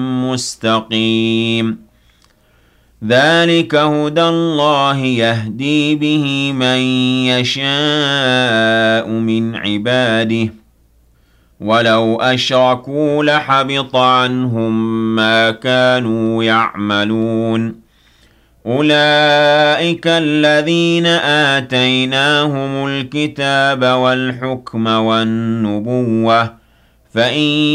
مستقيم ذلك هدى الله يهدي به من يشاء من عباده ولو أشركوا لحبط عنهم ما كانوا يعملون أولئك الذين آتيناهم الكتاب والحكم والنبوة فإن